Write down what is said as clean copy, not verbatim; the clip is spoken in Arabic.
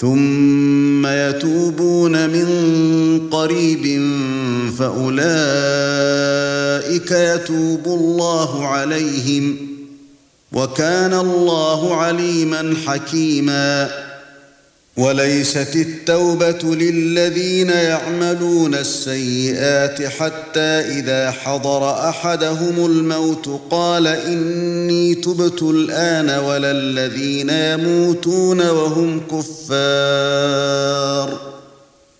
ثم يتوبون من قريب فأولئك يتوب الله عليهم وكان الله عليما حكيما. وليست التوبة للذين يعملون السيئات حتى إذا حضر أحدهم الموت قال إني تبت الآن ولا الذين يموتون وهم كفار